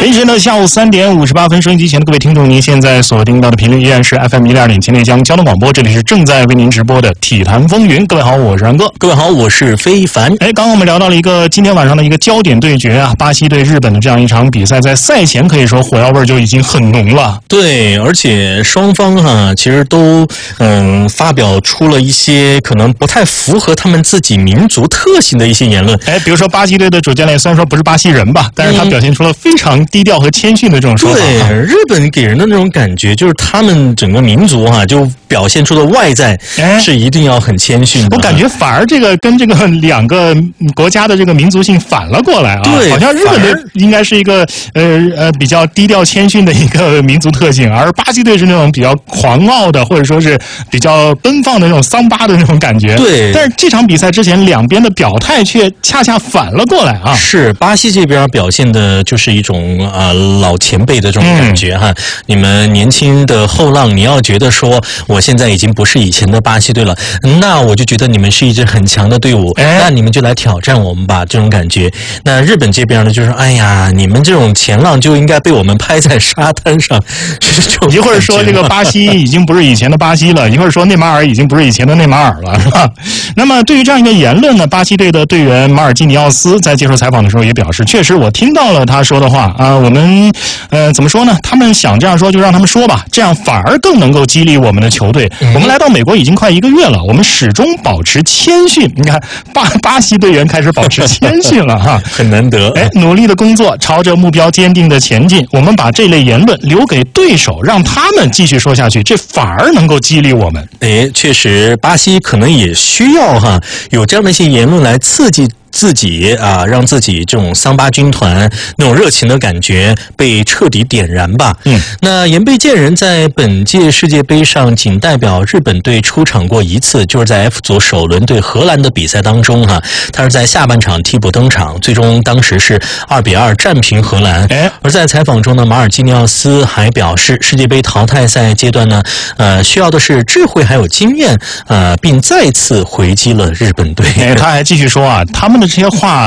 凌晨的下午3点58分，收音机前的各位听众，您现在所听到的频率依然是 FM 102.7内江交通广播，这里是正在为您直播的体坛风云。各位好，我是然哥。 各位好，我是非凡。 刚刚我们聊到了一个今天晚上的一个焦点对决啊，巴西对日本的这样一场比赛，在赛前可以说火药味就已经很浓了。 对，而且双方其实都发表出了一些可能不太符合他们自己民族特性的一些言论。 比如说巴西队的主教练虽然说不是巴西人吧，但是他表现出了非常低调和谦逊的这种说法。 对，日本给人的那种感觉就是他们整个民族就表现出的外在是一定要很谦逊的。 我感觉反而这个跟这个两个国家的这个民族性反了过来啊。 对， 好像日本队应该是一个比较低调谦逊的一个民族特性，而巴西队是那种比较狂傲的，或者说是比较奔放的那种桑巴的那种感觉。 对， 但是这场比赛之前两边的表态却恰恰反了过来啊。 是巴西这边表现的就是一种老前辈的这种感觉你们年轻的后浪，你要觉得说我现在已经不是以前的巴西队了，那我就觉得你们是一支很强的队伍，那你们就来挑战我们吧，这种感觉。那日本这边呢，就是哎呀，你们这种前浪就应该被我们拍在沙滩上。 一会儿说这个巴西已经不是以前的巴西了，一会儿说内马尔已经不是以前的内马尔了，是吧？那么对于这样一个言论呢，巴西队的队员马尔基尼奥斯在接受采访的时候也表示，确实我听到了他说的话啊，我们怎么说呢？他们想这样说就让他们说吧，这样反而更能够激励我们的球队。我们来到美国已经快1个月了，我们始终保持谦逊。你看巴西队员开始保持谦逊了哈， 很难得。 努力的工作，朝着目标坚定的前进。我们把这类言论留给对手，让他们继续说下去，这反而能够激励我们。 确实，巴西可能也需要有这样的一些言论来刺激自己让自己这种桑巴军团那种热情的感觉被彻底点燃吧。那岩贝健人在本届世界杯上仅代表日本队出场过一次，就是在 F 组首轮对荷兰的比赛当中他是在下半场替补登场，最终当时是2-2战平荷兰。而在采访中呢，马尔基尼奥斯还表示，世界杯淘汰赛阶段呢需要的是智慧还有经验并再次回击了日本队。 他还继续说他们的这些话